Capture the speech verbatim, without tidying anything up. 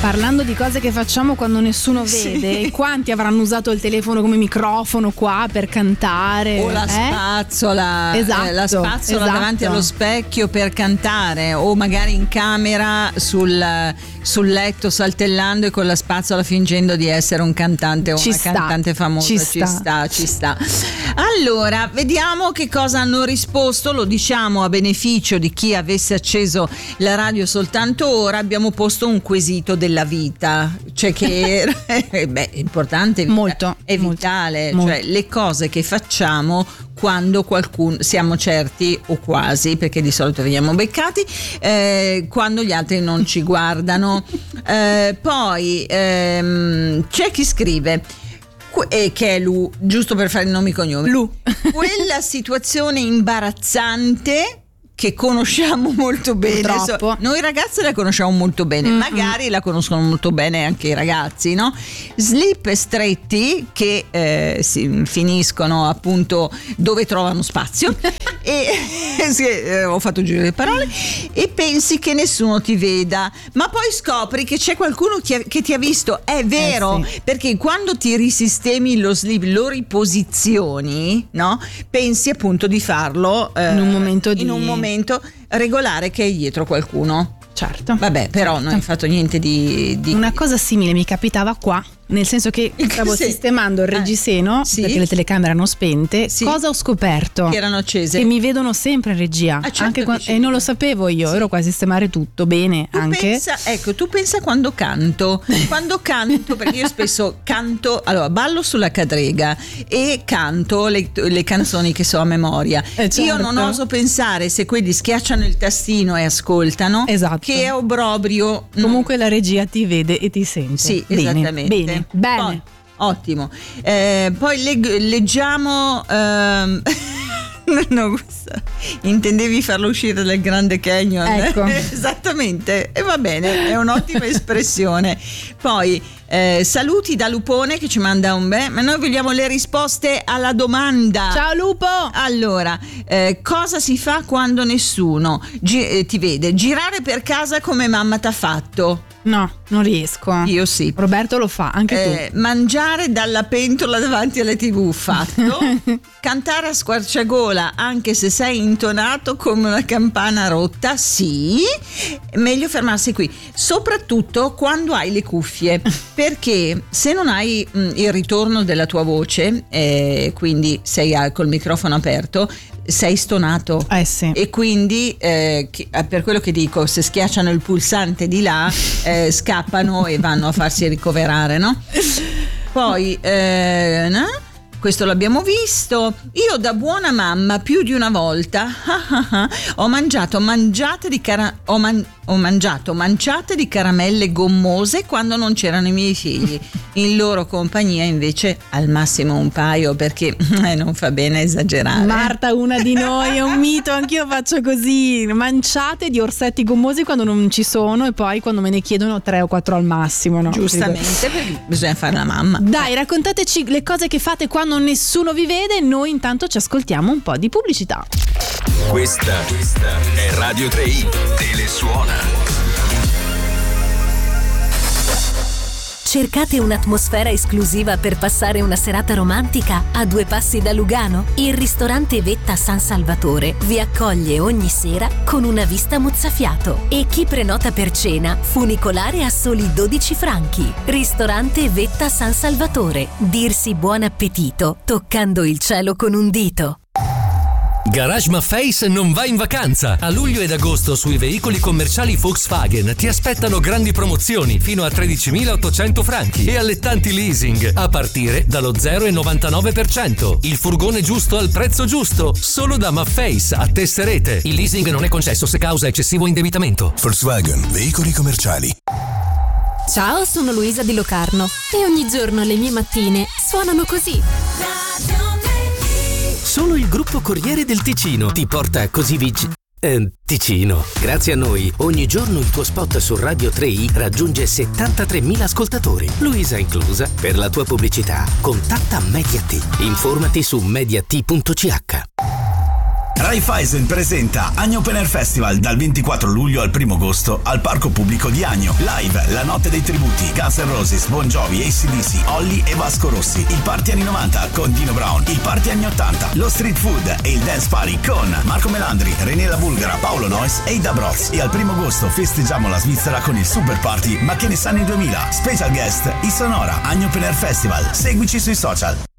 Parlando di cose che facciamo quando nessuno vede, sì. Quanti avranno usato il telefono come microfono qua per cantare? O la eh? spazzola, esatto, eh, la spazzola esatto. davanti allo specchio per cantare, o magari in camera sul, sul letto saltellando e con la spazzola fingendo di essere un cantante o Ci una sta, cantante famosa. ci Ci sta. sta, ci sta. Allora, vediamo che cosa hanno risposto. Lo diciamo a beneficio di chi avesse acceso la radio soltanto ora. Abbiamo posto un quesito della vita, cioè che beh, è importante, molto, è molto, vitale, molto. cioè le cose che facciamo quando qualcuno, siamo certi o quasi, perché di solito veniamo beccati, eh, quando gli altri non ci guardano. Eh, poi ehm, c'è chi scrive eh, che è Lu, giusto per fare i nomi e cognomi, Lu. quella situazione imbarazzante che conosciamo molto bene. Purtroppo. Noi ragazze la conosciamo molto bene, Mm-hmm. magari la conoscono molto bene anche i ragazzi, no? Slip stretti che eh, si finiscono appunto dove trovano spazio e sì, eh, ho fatto un giro di parole, e pensi che nessuno ti veda, ma poi scopri che c'è qualcuno che, che ti ha visto. È vero, Eh sì. perché quando ti risistemi lo slip, lo riposizioni, no? Pensi appunto di farlo eh, In un momento di- in un momento regolare che è dietro qualcuno. Certo. Vabbè, però non hai fatto niente di, di... Una cosa simile mi capitava qua, nel senso che stavo Sì. sistemando il reggiseno, Eh, sì. perché le telecamere erano spente. Sì. Cosa ho scoperto? che erano accese. Che mi vedono sempre in regia, Ah, certo anche che qua- ci e non lo vedono. sapevo io, Sì. ero qua a sistemare tutto bene. Tu anche pensa, ecco, tu pensa quando canto, quando canto, perché io spesso canto, allora ballo sulla cadrega e canto le, le canzoni che so a memoria. Eh, certo. Io non oso pensare se quelli schiacciano il tastino e ascoltano, Esatto. che è obbrobrio. mm, Comunque la regia ti vede e ti sente. Sì, bene, esattamente. Bene, bene. Poi, ottimo. Eh, poi leg- leggiamo. ehm, no, questa- intendevi farlo uscire dal Grande Canyon? Ecco. Esattamente, e va bene, è un'ottima espressione. Poi eh, saluti da Lupone che ci manda un beh, ma noi vogliamo le risposte alla domanda. Ciao Lupo! Allora, eh, cosa si fa quando nessuno gi- eh, ti vede? Girare per casa come mamma t'ha fatto? No, non riesco. Io sì. Roberto lo fa, anche Eh, mangiare dalla pentola davanti alla tivù, fatto. Cantare a squarciagola anche se sei intonato come una campana rotta, sì. Meglio fermarsi qui, soprattutto quando hai le cuffie, perché se non hai mh, il ritorno della tua voce, eh, quindi sei a- col microfono aperto, sei stonato. tu. Eh sì. E quindi eh, che- per quello che dico, se schiacciano il pulsante di là eh, scappano e vanno a farsi ricoverare, no? Poi eh, no? Questo l'abbiamo visto. Io da buona mamma più di una volta ho mangiato mangiate di cara- ho, man- ho mangiato manciate di caramelle gommose quando non c'erano i miei figli. In loro compagnia invece al massimo un paio, perché eh, non fa bene esagerare. Marta, una di noi, è un mito, anch'io faccio così, manciate di orsetti gommosi quando non ci sono, e poi quando me ne chiedono tre o quattro al massimo, no? Giustamente, perché bisogna fare la mamma. Dai, raccontateci le cose che fate quando nessuno vi vede, noi intanto ci ascoltiamo un po' di pubblicità. Questa, questa è Radio tre i, Telesuona. Cercate un'atmosfera esclusiva per passare una serata romantica a due passi da Lugano? Il ristorante Vetta San Salvatore vi accoglie ogni sera con una vista mozzafiato, e chi prenota per cena funicolare a soli dodici franchi. Ristorante Vetta San Salvatore. Dirsi buon appetito toccando il cielo con un dito. Garage Maffei non va in vacanza. A luglio ed agosto sui veicoli commerciali Volkswagen ti aspettano grandi promozioni fino a tredicimilaottocento franchi e allettanti leasing a partire dallo zero virgola novantanove per cento. Il furgone giusto al prezzo giusto, solo da Maffei a Tesserete. Il leasing non è concesso se causa eccessivo indebitamento. Volkswagen, veicoli commerciali. Ciao, sono Luisa di Locarno e ogni giorno le mie mattine suonano così. Solo il gruppo Corriere del Ticino ti porta così vicino. Eh, Ticino. Grazie a noi, ogni giorno il tuo spot su Radio tre i raggiunge settantatremila ascoltatori, Luisa inclusa. Per la tua pubblicità, contatta Mediat. Informati su mediat punto c h. Raiffeisen presenta Agno Open Air Festival dal ventiquattro luglio al primo agosto al Parco Pubblico di Agno. Live la notte dei tributi, Guns N' Roses, Bon Jovi, A C D C, Olly e Vasco Rossi. Il party anni novanta con Dino Brown, il party anni ottanta, lo street food e il dance party con Marco Melandri, René La Bulgara, Paolo Noyes e Ida Broz. E al primo agosto festeggiamo la Svizzera con il super party Ma che ne sanno i duemila. Special guest i Sonora. Agno Open Air Festival. Seguici sui social.